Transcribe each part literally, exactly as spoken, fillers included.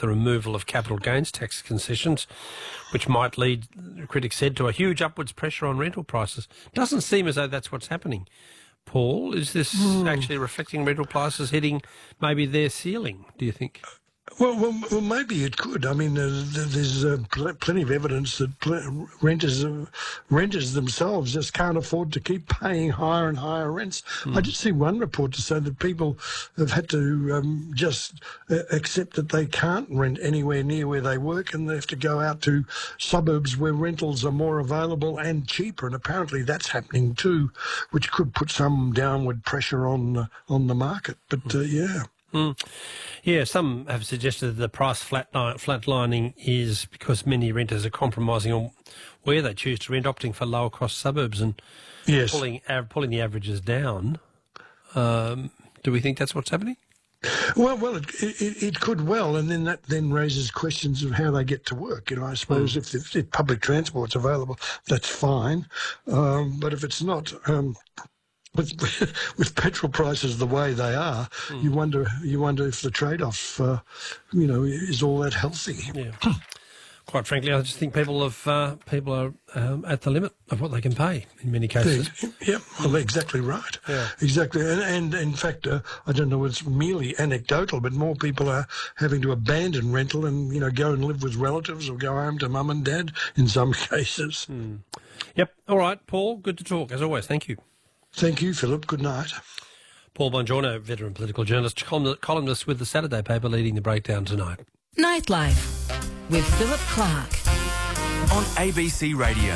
the removal of capital gains tax concessions, which might lead, critics said, to a huge upwards pressure on rental prices. Doesn't seem as though that's what's happening. Paul, is this mm. actually reflecting rental prices hitting maybe their ceiling, do you think? Well, well, well, maybe it could. I mean, uh, there's uh, pl- plenty of evidence that pl- renters uh, renters themselves just can't afford to keep paying higher and higher rents. Mm. I did see one report to say that people have had to um, just uh, accept that they can't rent anywhere near where they work, and they have to go out to suburbs where rentals are more available and cheaper. And apparently that's happening too, which could put some downward pressure on uh, on the market. But uh, yeah. Mm. Yeah, some have suggested that the price flatline, flatlining is because many renters are compromising on where they choose to rent, opting for lower-cost suburbs and yes. pulling av- pulling the averages down. Um, do we think that's what's happening? Well, well, it, it, it could well, and then that then raises questions of how they get to work. You know, I suppose mm. if, if, if public transport's available, that's fine, um, but if it's not. Um, With with petrol prices the way they are, mm. you wonder you wonder if the trade-off, uh, you know, is all that healthy. Yeah. Quite frankly, I just think people have uh, people are um, at the limit of what they can pay in many cases. Yeah, well, exactly right. Yeah. Exactly, and, and in fact, uh, I don't know, it's merely anecdotal, but more people are having to abandon rental and you know go and live with relatives or go home to mum and dad in some cases. Mm. Yep. All right, Paul. Good to talk as always. Thank you. Thank you, Philip. Good night. Paul Bongiorno, veteran political journalist, columnist with the Saturday paper, leading the breakdown tonight. Nightlife with Philip Clark on A B C Radio.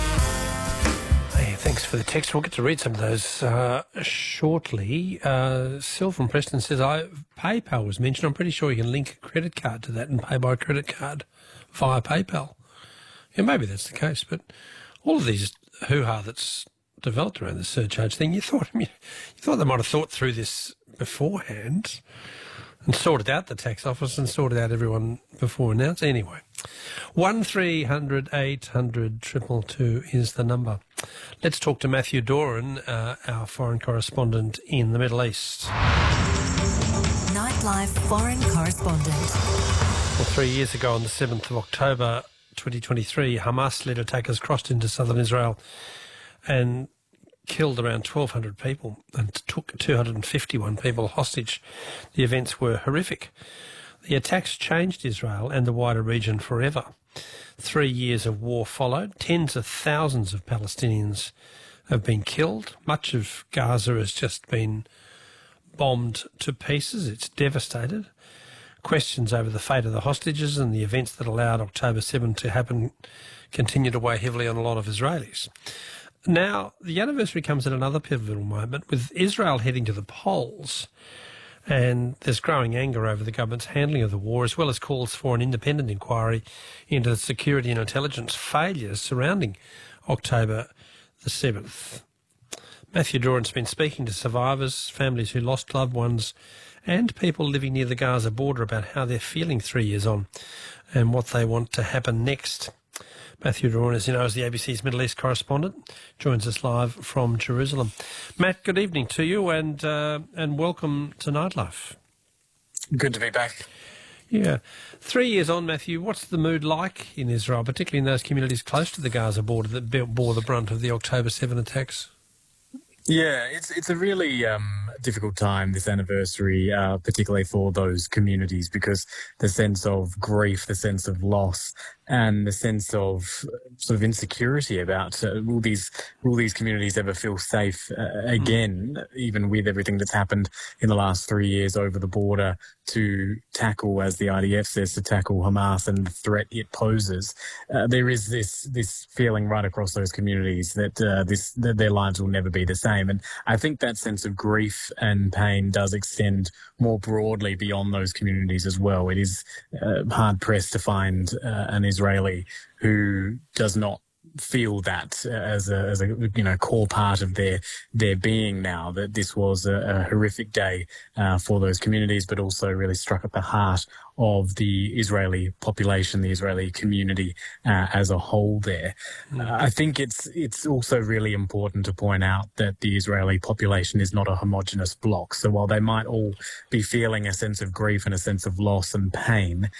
Hey, thanks for the text. We'll get to read some of those uh, shortly. Uh, Sil from Preston says, I PayPal was mentioned. I'm pretty sure you can link a credit card to that and pay by credit card via PayPal. Yeah, maybe that's the case, but all of these hoo-ha that's developed around the surcharge thing, you thought I mean, you thought they might have thought through this beforehand and sorted out the tax office and sorted out everyone before announcing. Anyway, one three hundred eight hundred two two two is the number. Let's talk to Matthew Doran, uh, our foreign correspondent in the Middle East. Nightlife foreign correspondent. Well, three years ago on the seventh of October twenty twenty-three, Hamas-led attackers crossed into southern Israel and killed around twelve hundred people and took two hundred fifty-one people hostage. The events were horrific. The attacks changed Israel and the wider region forever. Three years of war followed. Tens of thousands of Palestinians have been killed. Much of Gaza has just been bombed to pieces. It's devastated. Questions over the fate of the hostages and the events that allowed October seventh to happen continue to weigh heavily on a lot of Israelis. Now, the anniversary comes at another pivotal moment, with Israel heading to the polls, and there's growing anger over the government's handling of the war, as well as calls for an independent inquiry into the security and intelligence failures surrounding October the seventh. Matthew Doran's been speaking to survivors, families who lost loved ones, and people living near the Gaza border about how they're feeling three years on and what they want to happen next. Matthew Doran, as you know, is the A B C's Middle East correspondent, joins us live from Jerusalem. Matt, good evening to you and uh, and welcome to Nightlife. Good to be back. Yeah. Three years on, Matthew, what's the mood like in Israel, particularly in those communities close to the Gaza border that bore the brunt of the October seventh attacks? Yeah, it's it's a really um, difficult time, this anniversary, uh, particularly for those communities, because the sense of grief, the sense of loss, and the sense of sort of insecurity about uh, will these will these communities ever feel safe uh, again, mm. even with everything that's happened in the last three years over the border to tackle, as the I D F says, to tackle Hamas and the threat it poses. Uh, there is this this feeling right across those communities that uh, this that their lives will never be the same. And I think that sense of grief and pain does extend more broadly beyond those communities as well. It is uh, hard pressed to find uh, an Israeli who does not feel that as a, as a you know core part of their their being now, that this was a, a horrific day uh, for those communities, but also really struck at the heart of the Israeli population, the Israeli community uh, as a whole there. Mm. Uh, I think it's it's also really important to point out that the Israeli population is not a homogenous block. So while they might all be feeling a sense of grief and a sense of loss and pain,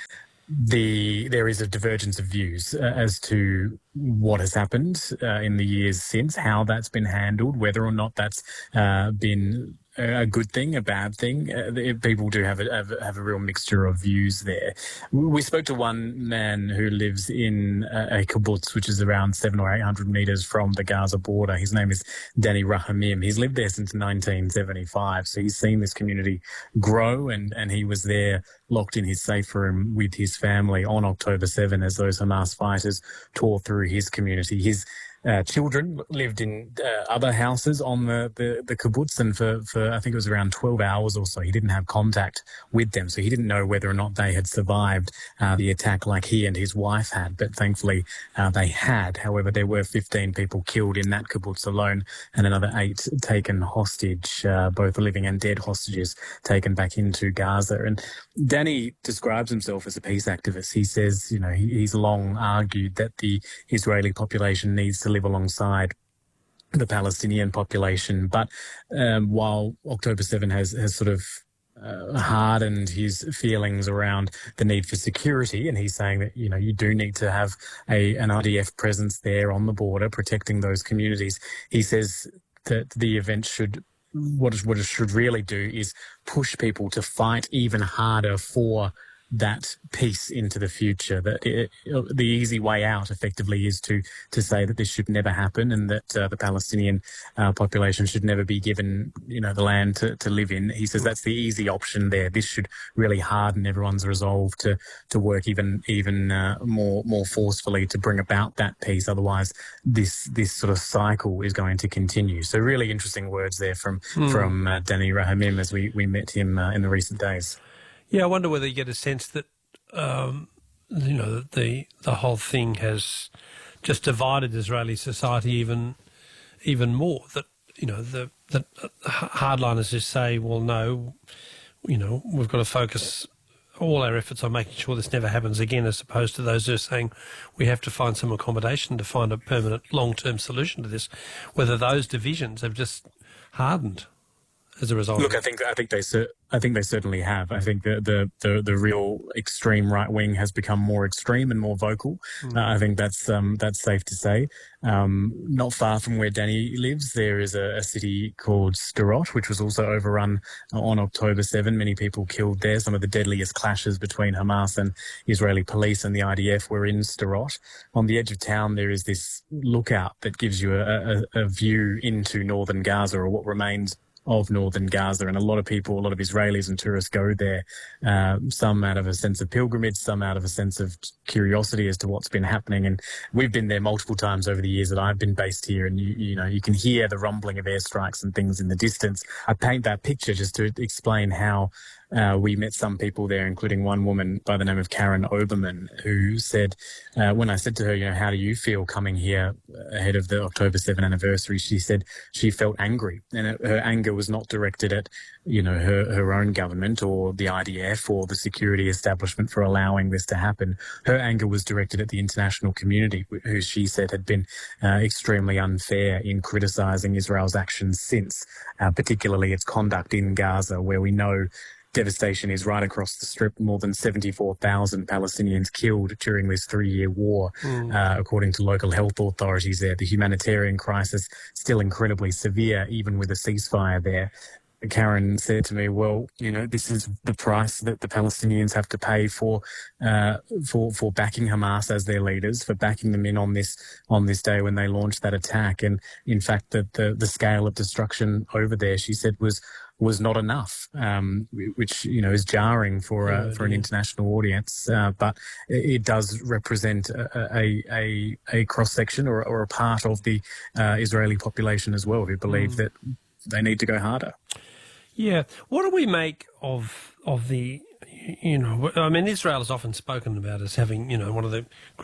the there is a divergence of views uh, as to what has happened uh, in the years since, how that's been handled, whether or not that's uh, been a good thing, a bad thing. Uh, people do have a, have, have a real mixture of views there. We spoke to one man who lives in a, a kibbutz, which is around seven or eight hundred meters from the Gaza border. His name is Danny Rahamim. He's lived there since nineteen seventy-five, so he's seen this community grow, and, and he was there locked in his safe room with his family on October seventh as those Hamas fighters tore through his community. His Uh, children lived in uh, other houses on the, the, the kibbutz, and for, for I think it was around twelve hours or so, he didn't have contact with them. So he didn't know whether or not they had survived uh, the attack like he and his wife had, but thankfully uh, they had. However, there were fifteen people killed in that kibbutz alone, and another eight taken hostage, uh, both living and dead hostages taken back into Gaza. And Danny describes himself as a peace activist. He says, you know, he, he's long argued that the Israeli population needs to live alongside the Palestinian population. But um, while October seventh has, has sort of uh, hardened his feelings around the need for security, and he's saying that, you know, you do need to have a an I D F presence there on the border protecting those communities, he says that the event should what it, what it should really do is push people to fight even harder for that peace into the future. That it, it, the easy way out, effectively, is to to say that this should never happen, and that uh, the Palestinian uh, population should never be given, you know, the land to, to live in. He says that's the easy option there. This should really harden everyone's resolve to to work even even uh, more more forcefully to bring about that peace. Otherwise, this this sort of cycle is going to continue. So, really interesting words there from mm. from uh, Danny Rahamim as we we met him uh, in the recent days. Yeah, I wonder whether you get a sense that, um, you know, that the the whole thing has just divided Israeli society even even more. That, you know, the that hardliners just say, well, no, you know, we've got to focus all our efforts on making sure this never happens again, as opposed to those who are saying we have to find some accommodation to find a permanent long-term solution to this. Whether those divisions have just hardened as a result. Look, I think I think they I think they certainly have. I think the the the, the real extreme right wing has become more extreme and more vocal. Mm. Uh, I think that's um, that's safe to say. Um, not far from where Danny lives, there is a, a city called Sderot, which was also overrun on October seventh. Many people killed there. Some of the deadliest clashes between Hamas and Israeli police and the I D F were in Sderot. On the edge of town, there is this lookout that gives you a, a, a view into northern Gaza, or what remains of northern Gaza, and a lot of people, a lot of Israelis and tourists go there, uh, some out of a sense of pilgrimage, some out of a sense of curiosity as to what's been happening. And we've been there multiple times over the years that I've been based here, and you, you know, you can hear the rumbling of airstrikes and things in the distance. I paint that picture just to explain how Uh, we met some people there, including one woman by the name of Karen Oberman, who said, uh, when I said to her, you know, how do you feel coming here ahead of the October seventh anniversary? She said she felt angry, and it, her anger was not directed at, you know, her, her own government or the I D F or the security establishment for allowing this to happen. Her anger was directed at the international community, who she said had been uh, extremely unfair in criticising Israel's actions since, uh, particularly its conduct in Gaza, where we know devastation is right across the strip. More than seventy-four thousand Palestinians killed during this three-year war, mm. uh, according to local health authorities there. The humanitarian crisis still incredibly severe, even with a ceasefire there. Karen said to me, well, you know, this is the price that the Palestinians have to pay for uh, for for backing Hamas as their leaders, for backing them in on this on this day when they launched that attack. And in fact, the the, the scale of destruction over there, she said, was was not enough, um, which, you know, is jarring for uh, yeah, for an yeah. international audience. Uh, but it does represent a a, a, a cross section or, or a part of the uh, Israeli population as well, who believe mm. that they need to go harder. Yeah. What do we make of of the, you know, I mean, Israel is often spoken about as having, you know, one of the great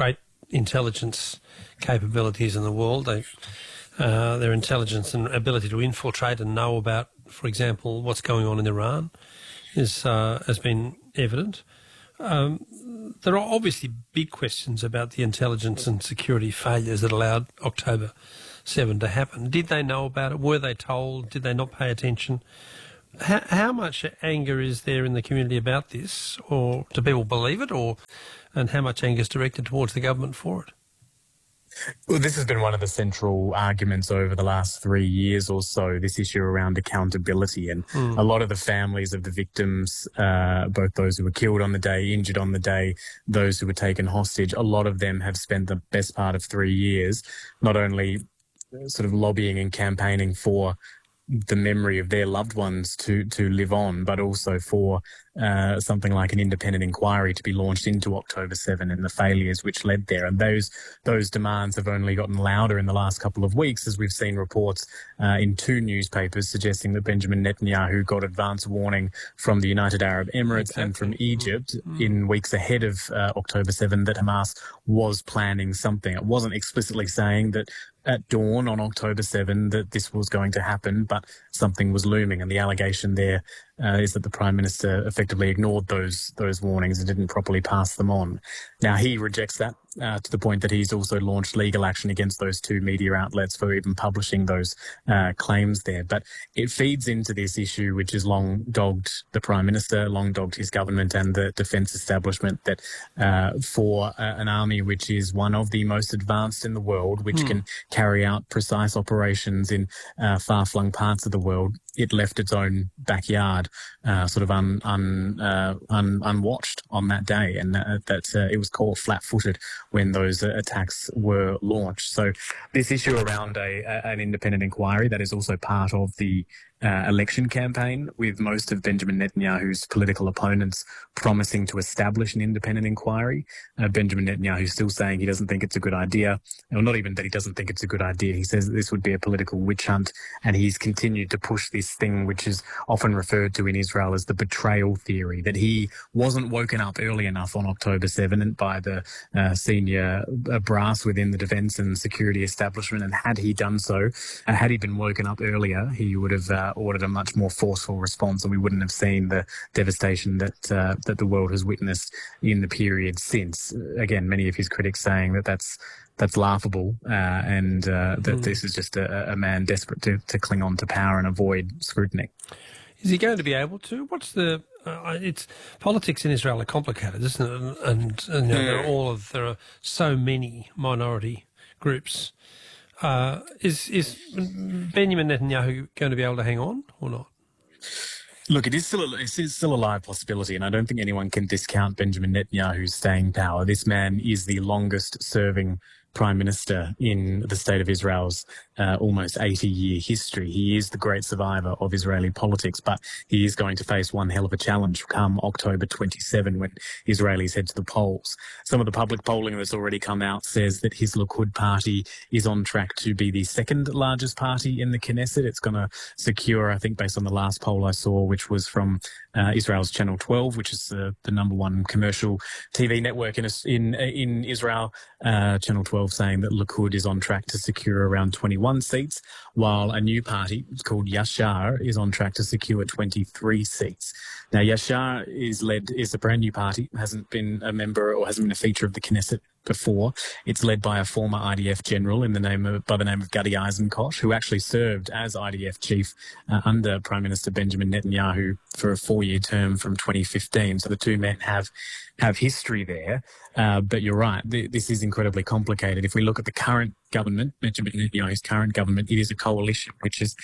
intelligence capabilities in the world. They, uh, their intelligence and ability to infiltrate and know about, for example, what's going on in Iran is uh, has been evident. Um, there are obviously big questions about the intelligence and security failures that allowed October seventh to happen. Did they know about it? Were they told? Did they not pay attention? How, how much anger is there in the community about this, or do people believe it, or and how much anger is directed towards the government for it? Well, this has been one of the central arguments over the last three years or so, this issue around accountability. And mm. a lot of the families of the victims, uh, both those who were killed on the day, injured on the day, those who were taken hostage, a lot of them have spent the best part of three years not only sort of lobbying and campaigning for the memory of their loved ones to to live on, but also for uh, something like an independent inquiry to be launched into October seventh and the failures which led there. And those those demands have only gotten louder in the last couple of weeks, as we've seen reports uh, in two newspapers suggesting that Benjamin Netanyahu got advance warning from the United Arab Emirates exactly. and from Egypt mm-hmm. in weeks ahead of uh, October seventh that Hamas was planning something. It wasn't explicitly saying that at dawn on October seventh that this was going to happen, but something was looming. And the allegation there uh, is that the Prime Minister effectively ignored those those warnings and didn't properly pass them on. Now, he rejects that uh, to the point that he's also launched legal action against those two media outlets for even publishing those uh, claims there. But it feeds into this issue which has long dogged the Prime Minister, long dogged his government and the defence establishment, that uh, for uh, an army which is one of the most advanced in the world, which hmm. can carry out precise operations in uh, far-flung parts of the world, it left its own backyard uh, sort of un, un, uh, un, unwatched on that day, and uh, that uh, it was caught flat-footed when those uh, attacks were launched. So this issue around a, a, an independent inquiry, that is also part of the Uh, election campaign, with most of Benjamin Netanyahu's political opponents promising to establish an independent inquiry. Uh, Benjamin Netanyahu still saying he doesn't think it's a good idea, or not even that he doesn't think it's a good idea. He says that this would be a political witch hunt, and he's continued to push this thing which is often referred to in Israel as the betrayal theory, that he wasn't woken up early enough on October seventh by the uh, senior uh, brass within the defence and security establishment, and had he done so, uh, had he been woken up earlier, he would have uh, ordered a much more forceful response, and we wouldn't have seen the devastation that uh, that the world has witnessed in the period since. Again, many of his critics saying that that's that's laughable, uh, and uh, that mm. this is just a, a man desperate to, to cling on to power and avoid scrutiny. Is he going to be able to? What's the? Uh, it's politics in Israel are complicated, isn't it? And, and, and you know, mm. there are all of there are so many minority groups. Uh, is is Benjamin Netanyahu going to be able to hang on or not? Look, it is still a, it is still a live possibility, and I don't think anyone can discount Benjamin Netanyahu's staying power. This man is the longest-serving Prime Minister in the state of Israel's uh, almost eighty-year history. He is the great survivor of Israeli politics, but he is going to face one hell of a challenge come October twenty-seventh when Israelis head to the polls. Some of the public polling that's already come out says that his Likud party is on track to be the second largest party in the Knesset. It's going to secure, I think, based on the last poll I saw, which was from uh, Israel's Channel twelve, which is the, the number one commercial T V network in in, in Israel, uh, Channel twelve saying that Likud is on track to secure around twenty-one seats, while a new party called Yashar is on track to secure twenty-three seats. Now, Yashar is led is a brand new party, hasn't been a member or hasn't been a feature of the Knesset before. It's led by a former I D F general in the name of, by the name of Gadi Eisenkot, who actually served as I D F chief uh, under Prime Minister Benjamin Netanyahu for a four-year term from twenty fifteen. So the two men have have history there. Uh, but you're right, th- this is incredibly complicated. If we look at the current government, Benjamin Netanyahu's current government, it is a coalition which has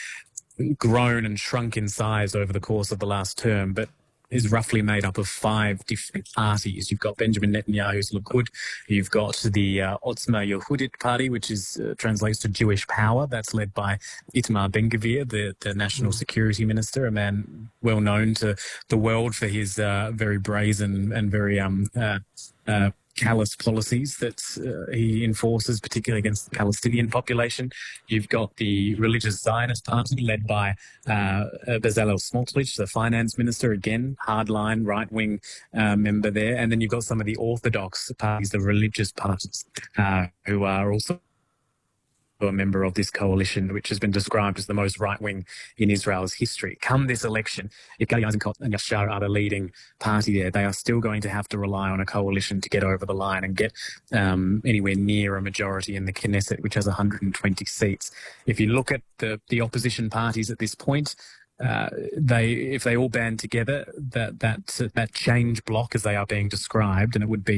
grown and shrunk in size over the course of the last term, but is roughly made up of five different parties. You've got Benjamin Netanyahu's Likud, you've got the uh, Otzma Yehudit party, which is uh, translates to Jewish Power. That's led by Itamar Ben-Gvir, the, the national security minister, a man well known to the world for his uh, very brazen and very um, uh, uh, callous policies that uh, he enforces, particularly against the Palestinian population. You've got the religious Zionist party led by uh, Bezalel Smotrich, the finance minister, again, hardline, right-wing uh, member there. And then you've got some of the orthodox parties, the religious parties, uh, who are also a member of this coalition, which has been described as the most right-wing in Israel's history. Come this election, if Gadi Eisenkot and Yashar are the leading party there, they are still going to have to rely on a coalition to get over the line and get um, anywhere near a majority in the Knesset, which has one hundred twenty seats. If you look at the, the opposition parties at this point, Uh, they, if they all band together, that that that change block, as they are being described, and it would be